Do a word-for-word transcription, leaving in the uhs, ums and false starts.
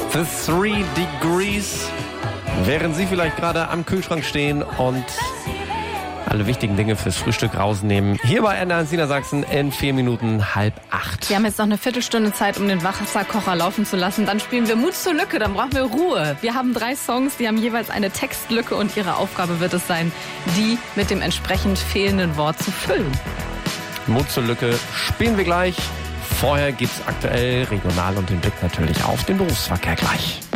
The Three Degrees. Während Sie vielleicht gerade am Kühlschrank stehen und alle wichtigen Dinge fürs Frühstück rausnehmen. Hier bei N eins Niedersachsen in vier Minuten halb acht. Wir haben jetzt noch eine Viertelstunde Zeit, um den Wasserkocher laufen zu lassen. Dann spielen wir Mut zur Lücke, dann brauchen wir Ruhe. Wir haben drei Songs, die haben jeweils eine Textlücke und Ihre Aufgabe wird es sein, die mit dem entsprechend fehlenden Wort zu füllen. Mut zur Lücke spielen wir gleich. Vorher gibt's aktuell regional und den Blick natürlich auf den Berufsverkehr gleich.